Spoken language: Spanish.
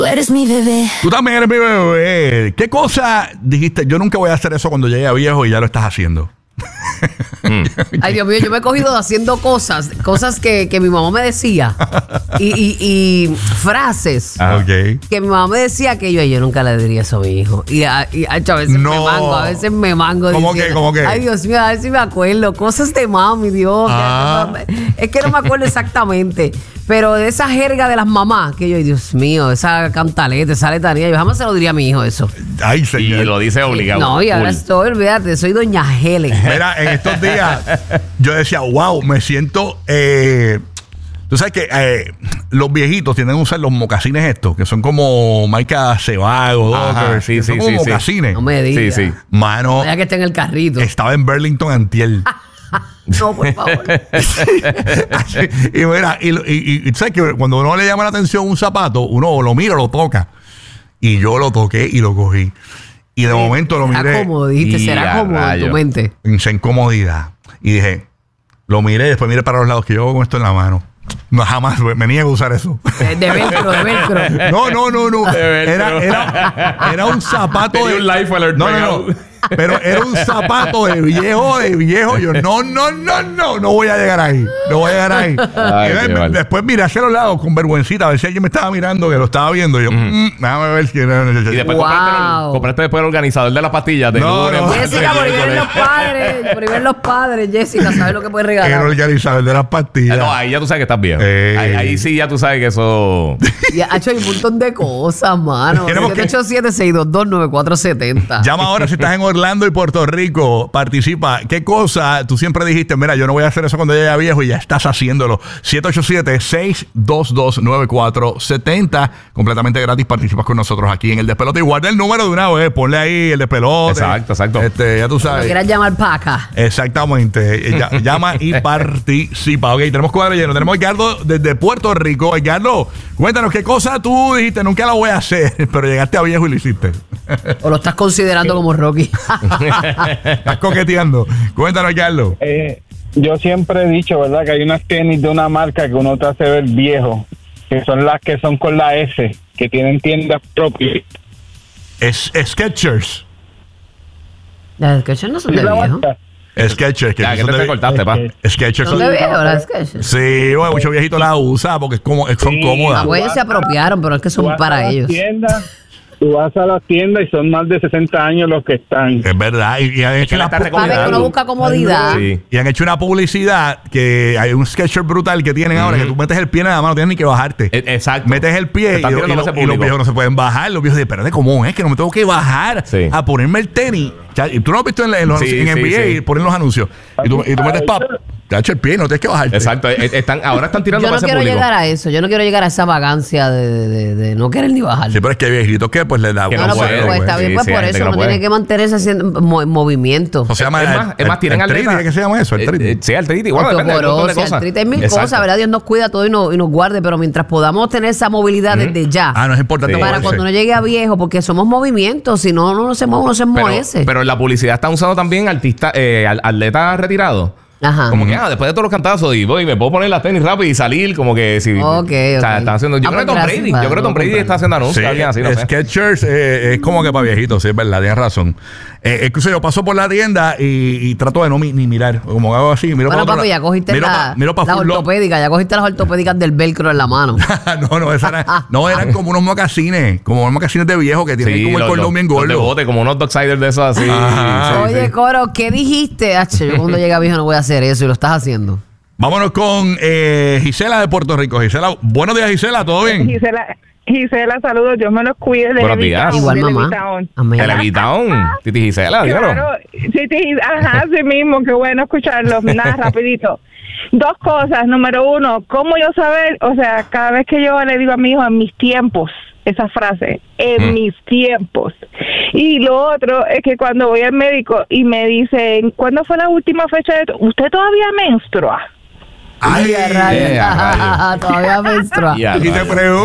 Tú eres mi bebé. Tú también eres mi bebé. ¿Qué cosa dijiste? Yo nunca voy a hacer eso cuando llegue a viejo y ya lo estás haciendo. Ay, Dios mío, yo me he cogido haciendo cosas que mi mamá me decía y frases Okay. que mi mamá me decía que yo nunca le diría eso a mi hijo. Y a veces a veces me mango. ¿Cómo diciendo, que? Ay, Dios mío, a ver si me acuerdo. Cosas de mami, Dios. Es que no me acuerdo exactamente. Pero de esa jerga de las mamás, que yo, Dios mío, esa cantaleta, esa letanía, yo jamás se lo diría a mi hijo eso. Ay, señor. Y lo dice obligado. No, y ahora estoy, olvídate, soy doña Helen. Mira, en estos días yo decía, wow, me siento... tú sabes que los viejitos tienden a usar los mocasines estos, que son como marca Sebago, Docker, sí, son sí, como sí, mocasines. No me digas. Sí. Mano, Ya que está en el carrito. estaba en Burlington antier. No, por favor. Y mira, y sabes que cuando uno le llama la atención un zapato, uno lo mira, lo toca. Y yo lo toqué y lo cogí. Y de momento lo miré. Será cómodo, dijiste, será cómodo en tu mente. Esa incomodidad. Y dije, lo miré y después miré para los lados, que yo hago con esto en la mano. No, jamás me niego a usar eso. De velcro. No. De velcro. Era un zapato Tenía un life alert No. Pero era un zapato de viejo. Yo, no voy a llegar ahí. No voy a llegar ahí. Ay, después miré hacia los lados con vergüencita, a ver si alguien me estaba mirando, que lo estaba viendo. Y yo, déjame ver si... Y después compraste después el organizador de las pastillas. No. Jessica, por ahí ven los padres. Jessica, ¿sabes lo que puedes regalar? El organizador de las pastillas. No, ahí ya tú sabes que estás bien. Ahí sí ya tú sabes que eso... Y ha hecho un montón de cosas, mano. 787-622-9470. Llama ahora si estás en Orlando y Puerto Rico. Participa. ¿Qué cosa tú siempre dijiste? Mira, yo no voy a hacer eso cuando llegue a viejo, y ya estás haciéndolo. 787-622-9470. Completamente gratis. Participas con nosotros aquí en El Despelote. Y guarda el número de una vez. Ponle ahí El Despelote. Exacto. Ya tú sabes. No quieras llamar para acá. Exactamente. Llama y participa. Ok, tenemos cuadro lleno. Tenemos a Edgardo desde Puerto Rico. Edgardo, cuéntanos qué cosa tú dijiste. Nunca la voy a hacer, pero llegaste a viejo y lo hiciste. O lo estás considerando como Rocky. Estás coqueteando. Cuéntanos, Carlos. Yo siempre he dicho, ¿verdad?, que hay unas tenis de una marca que uno te hace ver viejo, que son las que son con la S, que tienen tiendas propias. Es Skechers. Las Skechers no son de viejo. Skechers. Ya, que te cortaste, pa. Skechers ¿Son de viejo las Skechers? Sí, bueno, muchos viejitos las usan porque son cómodas. Pues ellos se apropiaron, pero es que son para ellos. Tú vas a las tiendas y son más de 60 años los que están. Es verdad. Y han hecho Para que uno busca comodidad. Sí. Y han hecho una publicidad que hay un Skechers brutal que tienen ahora, que tú metes el pie nada más, no tienes ni que bajarte. Exacto. Metes el pie y los viejos no se pueden bajar. Los viejos dicen, espérate, ¿cómo es que no me tengo que bajar a ponerme el tenis? Y tú no lo has visto en NBA y ponen los anuncios. Y tú metes te ha hecho el pie, no tienes que bajarte. Exacto. Ahora están tirando para ese público. Yo no quiero llegar a eso. Yo no quiero llegar a esa vagancia de no querer ni bajar. Sí, pero es que hay viejitos que pues le da... Que No, no pues pueden. está bien, Sí, pues sí, por hay gente eso que no uno tiene puede. que mantenerse haciendo movimiento. O se llama Es más, tienen artritis, atletas. ¿qué se llama eso? Artritis. Sí, artritis. Bueno, depende de un montón de cosas. Artritis, hay mil Exacto. cosas, ¿verdad? Dios nos cuida todo y nos guarde, pero mientras podamos tener esa movilidad desde ya. No es importante Para moverse. cuando uno llegue a viejo, porque somos movimientos, si no, uno se mueve, uno se enmohece. Pero en la publicidad están usando también atletas retirados. Ajá. Como que, después de todos los cantazos, y me puedo poner las tenis rápido y salir, como que si... Ok. O sea, están haciendo... Yo creo que Tom Brady. Yo creo que Tom Brady está haciendo anuncios. Alguien así, no sé. Skechers es como que para viejitos, sí, es verdad, tienes razón. Incluso yo paso por la tienda y trato de no ni mirar. Como hago así, miro Bueno, para papi, ya cogiste las ortopédicas, ya cogiste las ortopédicas del velcro en la mano. eran como unos mocasines, de viejo que tienen como el cordón bien gordo. De bote, como unos Docksiders de esos así. Oye, Coro, ¿qué dijiste? Yo cuando llegue a viejo no voy a hacer eso y lo estás haciendo. Vámonos con Gisela de Puerto Rico. Gisela, buenos días, Gisela, ¿todo bien? Gisela, saludos, Dios me los cuide. Buenos días. Igual, mamá. Televitown. Titi Gisela, dígalo. Claro, sí, así mismo, qué bueno escucharlo. Nada, rapidito. Dos cosas. Número uno, ¿cómo yo saber? O sea, cada vez que yo le digo a mi hijo, en mis tiempos, esa frase, en mis tiempos. Y lo otro es que cuando voy al médico y me dicen, ¿cuándo fue la última fecha de usted todavía menstrua? Ay, Todavía menstrua. y te pregunto.